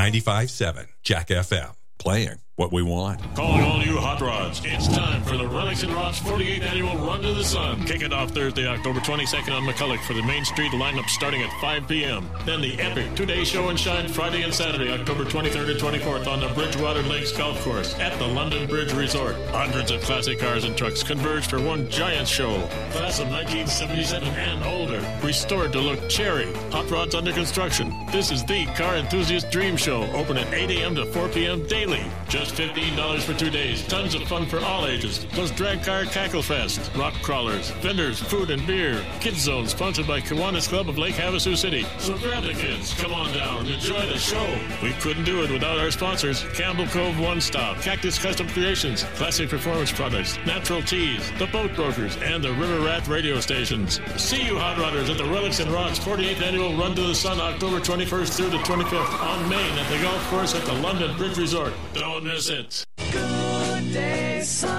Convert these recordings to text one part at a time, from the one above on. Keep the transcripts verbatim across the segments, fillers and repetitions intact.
ninety-five point seven Jack F M. Playing what we want. Calling all you hot rods. It's time for the Relics and Rods forty-eighth Annual Run to the Sun. Kick it off Thursday, October twenty-second on McCulloch for the Main Street lineup starting at five p.m. Then the epic two-day show and shine Friday and Saturday, October twenty-third and twenty-fourth on the Bridgewater Lakes Golf Course at the London Bridge Resort. Hundreds of classic cars and trucks converge for one giant show. Class of nineteen seventy-seven and older. Restored to look cherry. Hot rods under construction. This is the car enthusiast dream show. Open at eight a.m. to four p.m. daily. Just fifteen dollars for two days. Tons of fun for all ages. Plus drag car cackle fest, rock crawlers, vendors, food and beer. Kids Zone sponsored by Kiwanis Club of Lake Havasu City. So grab the kids, come on down, and enjoy the show. We couldn't do it without our sponsors. Campbell Cove One Stop, Cactus Custom Creations, Classic Performance Products, Natural Teas, The Boat Brokers, and the River Rat radio stations. See you hot rodders at the Relics and Rods forty-eighth Annual Run to the Sun, October twenty-first through the twenty-fifth on Main at the golf course at the London Bridge Resort. Don't miss it. Good day,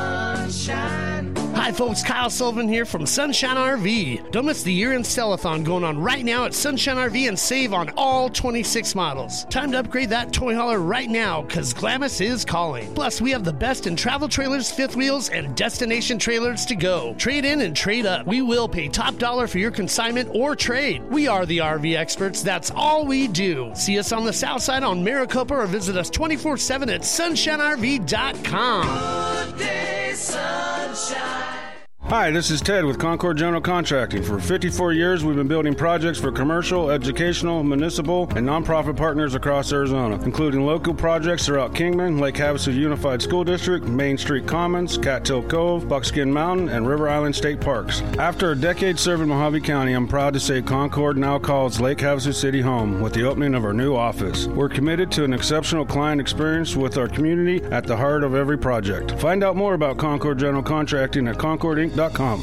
sunshine. Hi folks, Kyle Sullivan here from Sunshine R V. Don't miss the year-end sell-a-thon going on right now at Sunshine R V and save on all twenty-six models. Time to upgrade that toy hauler right now because Glamis is calling. Plus, we have the best in travel trailers, fifth wheels, and destination trailers to go. Trade in and trade up. We will pay top dollar for your consignment or trade. We are the R V experts. That's all we do. See us on the south side on Maricopa or visit us twenty-four seven at sunshine r v dot com. Good day, sunshine. Hi, this is Ted with Concord General Contracting. For fifty-four years, we've been building projects for commercial, educational, municipal, and nonprofit partners across Arizona, including local projects throughout Kingman, Lake Havasu Unified School District, Main Street Commons, Cattail Cove, Buckskin Mountain, and River Island State Parks. After a decade serving Mojave County, I'm proud to say Concord now calls Lake Havasu City home with the opening of our new office. We're committed to an exceptional client experience with our community at the heart of every project. Find out more about Concord General Contracting at concord inc dot com.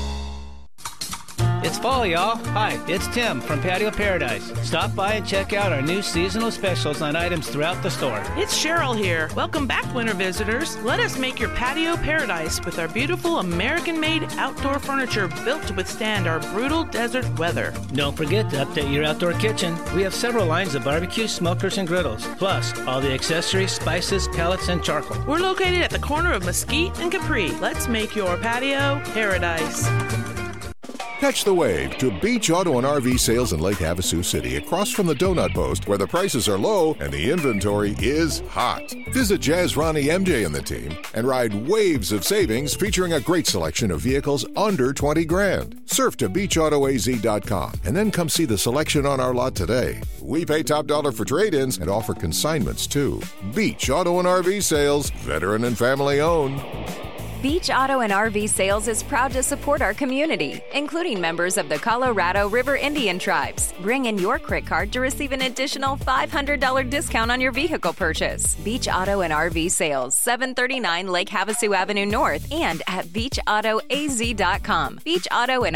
It's fall, y'all. Hi, it's Tim from Patio Paradise. Stop by and check out our new seasonal specials on items throughout the store. It's Cheryl here. Welcome back, winter visitors. Let us make your patio paradise with our beautiful American-made outdoor furniture built to withstand our brutal desert weather. Don't forget to update your outdoor kitchen. We have several lines of barbecue, smokers, and griddles, plus all the accessories, spices, pellets, and charcoal. We're located at the corner of Mesquite and Capri. Let's make your patio paradise. Catch the wave to Beach Auto and R V sales in Lake Havasu City, across from the Donut Post, where the prices are low and the inventory is hot. Visit Jazz Ronnie, M J, and the team and ride waves of savings featuring a great selection of vehicles under twenty grand. Surf to beach auto a z dot com and then come see the selection on our lot today. We pay top dollar for trade-ins and offer consignments too. Beach Auto and R V sales, veteran and family owned. Beach Auto and R V Sales is proud to support our community, including members of the Colorado River Indian Tribes. Bring in your C R I T card to receive an additional five hundred dollars discount on your vehicle purchase. Beach Auto and R V Sales, seven thirty-nine Lake Havasu Avenue North and at beach auto a z dot com. Beach Auto and